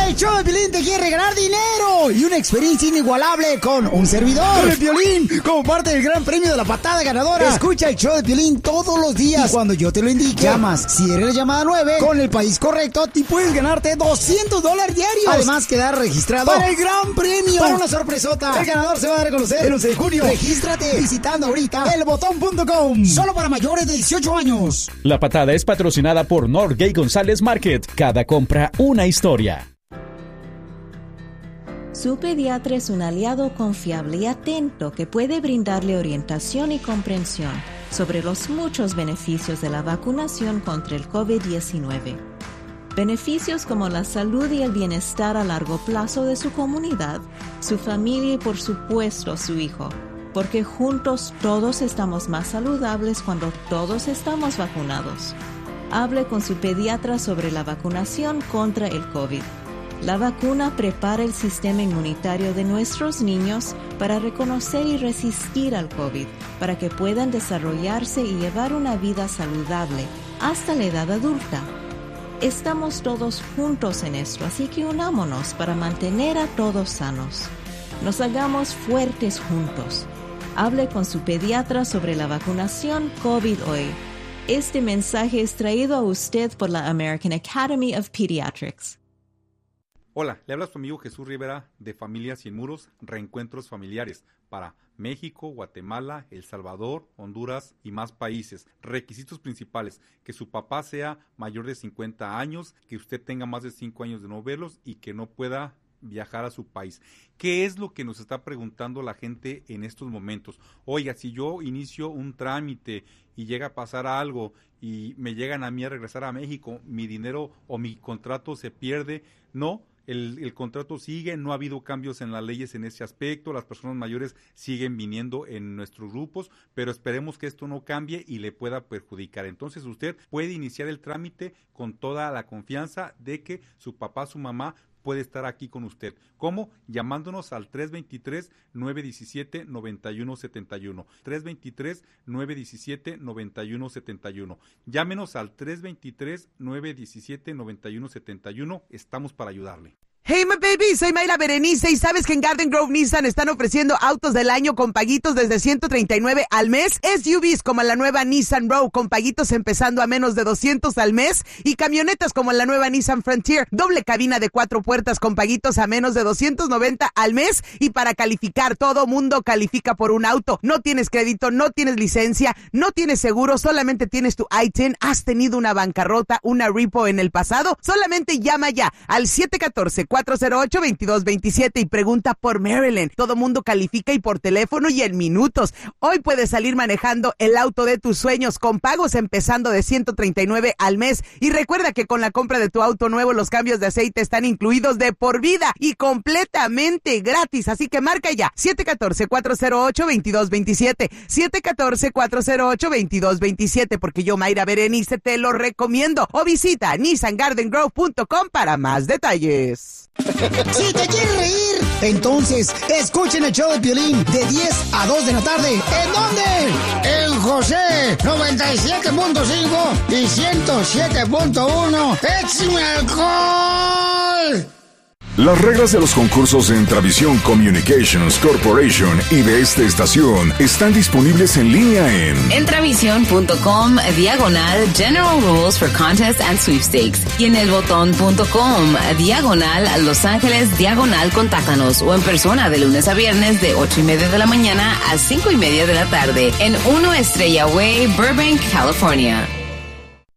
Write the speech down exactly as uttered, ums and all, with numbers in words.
El show de Piolín te quiere regalar dinero y una experiencia inigualable con un servidor. Con el Piolín, como parte del gran premio de la patada ganadora. Escucha el show de Piolín todos los días. Y cuando yo te lo indique, llamas. Si eres la llamada nueve, con el país correcto, y puedes ganarte doscientos dólares diarios. Además, quedar registrado para el gran premio. Para una sorpresota. El ganador se va a reconocer el once de junio. Regístrate visitando ahorita el botón punto com. Solo para mayores de dieciocho años. La patada es patrocinada por Norgay González Market. Cada compra, una historia. Su pediatra es un aliado confiable y atento que puede brindarle orientación y comprensión sobre los muchos beneficios de la vacunación contra el COVID diecinueve. Beneficios como la salud y el bienestar a largo plazo de su comunidad, su familia y por supuesto su hijo, porque juntos todos estamos más saludables cuando todos estamos vacunados. Hable con su pediatra sobre la vacunación contra el COVID. La vacuna prepara el sistema inmunitario de nuestros niños para reconocer y resistir al COVID, para que puedan desarrollarse y llevar una vida saludable hasta la edad adulta. Estamos todos juntos en esto, así que unámonos para mantener a todos sanos. Nos hagamos fuertes juntos. Hable con su pediatra sobre la vacunación COVID hoy. Este mensaje es traído a usted por la American Academy of Pediatrics. Hola, le habla su amigo Jesús Rivera de Familias Sin Muros, Reencuentros Familiares para México, Guatemala, El Salvador, Honduras y más países. Requisitos principales: que su papá sea mayor de cincuenta años, que usted tenga más de cinco años de no verlos y que no pueda viajar a su país. ¿Qué es lo que nos está preguntando la gente en estos momentos? Oiga, si yo inicio un trámite y llega a pasar algo y me llegan a mí a regresar a México, mi dinero o mi contrato se pierde. No, el, el contrato sigue, no ha habido cambios en las leyes en ese aspecto, las personas mayores siguen viniendo en nuestros grupos, pero esperemos que esto no cambie y le pueda perjudicar. Entonces usted puede iniciar el trámite con toda la confianza de que su papá, su mamá puede estar aquí con usted. ¿Cómo? Llamándonos al tres dos tres, nueve uno siete, nueve uno siete uno. tres dos tres, nueve uno siete, nueve uno siete uno. Llámenos al tres dos tres, nueve uno siete, nueve uno siete uno. Estamos para ayudarle. Hey, my baby, soy Mayra Berenice y ¿sabes que en Garden Grove Nissan están ofreciendo autos del año con paguitos desde ciento treinta y nueve al mes? S U Vs como la nueva Nissan Rogue con paguitos empezando a menos de doscientos al mes y camionetas como la nueva Nissan Frontier, doble cabina de cuatro puertas con paguitos a menos de doscientos noventa al mes. Y para calificar, todo mundo califica por un auto. No tienes crédito, no tienes licencia, no tienes seguro, solamente tienes tu I diez, has tenido una bancarrota, una repo en el pasado, solamente llama ya al siete uno cuatro, cuatro cero ocho, dos dos dos siete y pregunta por Marilyn. Todo mundo califica y por teléfono y en minutos. Hoy puedes salir manejando el auto de tus sueños con pagos empezando de ciento treinta y nueve al mes. Y recuerda que con la compra de tu auto nuevo los cambios de aceite están incluidos de por vida y completamente gratis. Así que marca ya siete uno cuatro, cuatro cero ocho, dos dos dos siete, siete uno cuatro, cuatro cero ocho, dos dos dos siete, porque yo, Mayra Berenice, te lo recomiendo. O visita nissan garden grove punto com para más detalles. Si te quieres reír, entonces escuchen el show de Piolín de diez a dos de la tarde. ¿En dónde? En José noventa y siete punto cinco y ciento siete punto uno. ¡Échame alcohol! Las reglas de los concursos en Travisión Communications Corporation y de esta estación están disponibles en línea en Entravision punto com diagonal General Rules for Contests and Sweepstakes y en el botón punto com diagonal Los Ángeles diagonal Contáctanos o en persona de lunes a viernes de ocho y media de la mañana a cinco y media de la tarde en uno Estrella Way, Burbank, California.